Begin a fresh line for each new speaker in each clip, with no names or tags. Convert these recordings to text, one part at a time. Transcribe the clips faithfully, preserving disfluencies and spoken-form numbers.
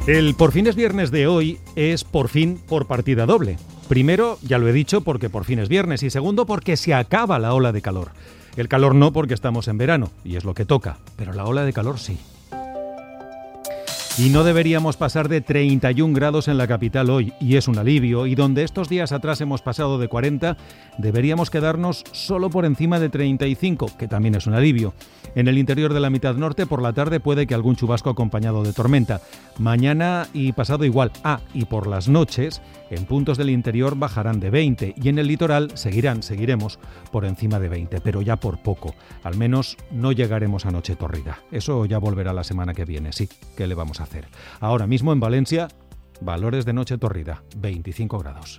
El por fin es viernes de hoy es por fin por partida doble. Primero, ya lo he dicho, porque por fin es viernes, y segundo, porque se acaba la ola de calor. El calor no, porque estamos en verano, y es lo que toca, pero la ola de calor sí. Y no deberíamos pasar de treinta y un grados en la capital hoy, y es un alivio, y donde estos días atrás hemos pasado de cuarenta, deberíamos quedarnos solo por encima de treinta y cinco, que también es un alivio. En el interior de la mitad norte, por la tarde, puede que algún chubasco acompañado de tormenta. Mañana y pasado igual. Ah, y por las noches, en puntos del interior bajarán de veinte, y en el litoral seguirán, seguiremos por encima de veinte, pero ya por poco. Al menos no llegaremos a noche tórrida. Eso ya volverá la semana que viene, sí. ¿Qué le vamos a hacer? Ahora mismo en Valencia, valores de noche tórrida, veinticinco grados.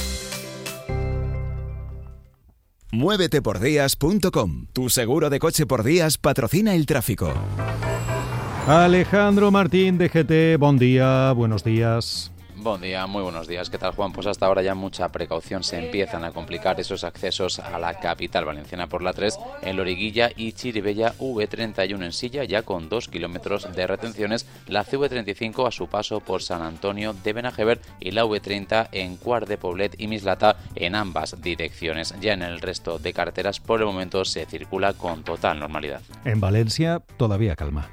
muévete por días punto com. Tu seguro de coche por días patrocina el tráfico.
Alejandro Martín de G T, buen día, buenos días.
Buen día, muy buenos días. ¿Qué tal, Juan? Pues hasta ahora ya mucha precaución. Se empiezan a complicar esos accesos a la capital valenciana por la tres en Loriguilla y Chirivella, V treinta y uno en Silla, ya con dos kilómetros de retenciones, la C V treinta y cinco a su paso por San Antonio de Benajever y la V treinta en Quart de Poblet y Mislata en ambas direcciones. Ya en el resto de carreteras por el momento se circula con total normalidad.
En Valencia todavía calma.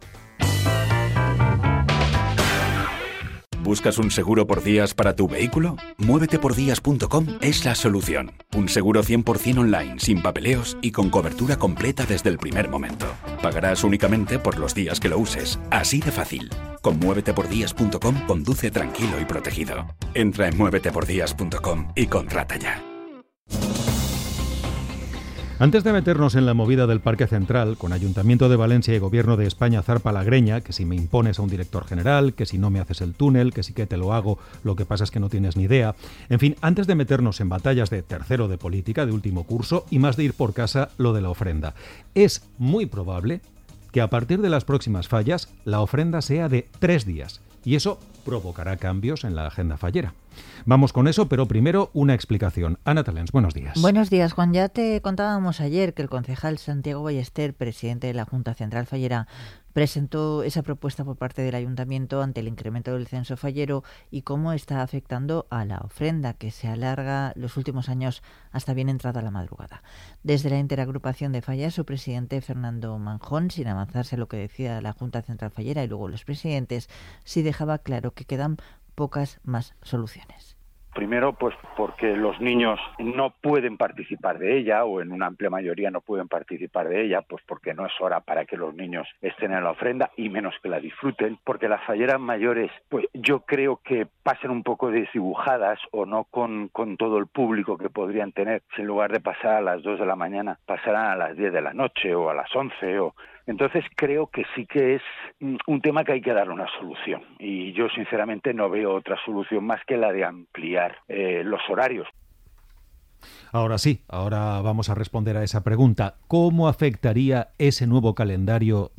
¿Buscas un seguro por días para tu vehículo? muévete por días punto com es la solución. Un seguro cien por ciento online, sin papeleos y con cobertura completa desde el primer momento. Pagarás únicamente por los días que lo uses. Así de fácil. Con muévete por días punto com conduce tranquilo y protegido. Entra en muévete por días punto com y contrata ya.
Antes de meternos en la movida del Parque Central, con Ayuntamiento de Valencia y Gobierno de España zarpa la greña, que si me impones a un director general, que si no me haces el túnel, que sí que te lo hago, lo que pasa es que no tienes ni idea. En fin, antes de meternos en batallas de tercero de política, de último curso, y más de ir por casa, lo de la ofrenda. Es muy probable que a partir de las próximas fallas, la ofrenda sea de tres días. Y eso provocará cambios en la agenda fallera. Vamos con eso, pero primero una explicación. Ana Talens, buenos días.
Buenos días, Juan. Ya te contábamos ayer que el concejal Santiago Ballester, presidente de la Junta Central Fallera, presentó esa propuesta por parte del Ayuntamiento ante el incremento del censo fallero y cómo está afectando a la ofrenda, que se alarga los últimos años hasta bien entrada la madrugada. Desde la interagrupación de fallas, su presidente Fernando Manjón, sin avanzarse a lo que decía la Junta Central Fallera y luego los presidentes, sí dejaba claro que quedan pocas más soluciones.
Primero, pues porque los niños no pueden participar de ella, o en una amplia mayoría no pueden participar de ella, pues porque no es hora para que los niños estén en la ofrenda y menos que la disfruten, porque las falleras mayores, pues yo creo que pasan un poco desdibujadas o no con, con todo el público que podrían tener. Si en lugar de pasar a las dos de la mañana, pasarán a las diez de la noche o a las once o... Entonces creo que sí que es un tema que hay que darle una solución y yo sinceramente no veo otra solución más que la de ampliar eh, los horarios.
Ahora sí, ahora vamos a responder a esa pregunta. ¿Cómo afectaría ese nuevo calendario